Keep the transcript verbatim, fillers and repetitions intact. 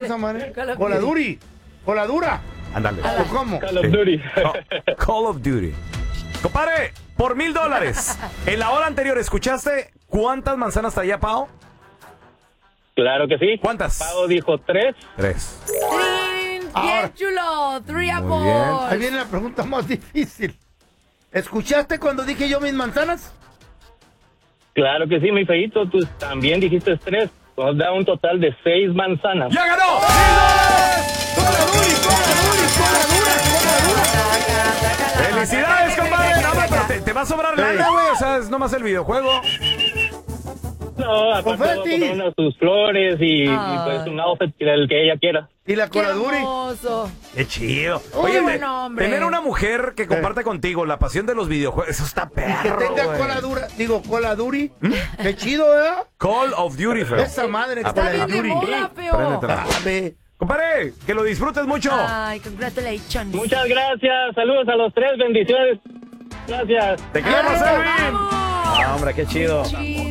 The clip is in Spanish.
esa madre? Call of Cola Duty. duri. Cola dura. Ándale. ¿O cómo? Call of Duty. Call, Call of Duty. Compadre, por mil dólares. En la hora anterior, ¿escuchaste cuántas manzanas traía Pao? Claro que sí. ¿Cuántas? Pao dijo tres. Tres. ¡Trin! Ahora. ¡Bien chulo! ¡Three Muy bien. apples! Ahí viene la pregunta más difícil. ¿Escuchaste cuando dije yo mis manzanas? Claro que sí, mi feito. Tú también dijiste tres. Nos da un total de seis manzanas. ¡Ya ganó! ¡Cola duri, cola duri, cola dura, cola dura! ¡Felicidades, compadre! No, pero te, te va a sobrar lana, güey. O sea, es nomás el videojuego. No, aparte voy a Confeti. comprar unas sus flores y, y Ay. pues un outfit el que ella quiera. ¿Y la ¡Qué cola duri? hermoso! ¡Qué chido! Uy, Oye, buen te- hombre. tener una mujer que comparte contigo la pasión de los videojuegos, eso está Y que perro, tenga güey. cola dura, digo, cola duri. Qué chido, ¿verdad? Call of Duty, feo. Esa madre, Está cola bien de duri. moda, feo. Préndetela. Ah, ve. Compadre, que lo disfrutes mucho. Ay, congratulations. Muchas gracias. Saludos a los tres. Bendiciones. Gracias. Te queremos, Ay, Elvin. vamos. Ah, hombre, qué chido. Chido.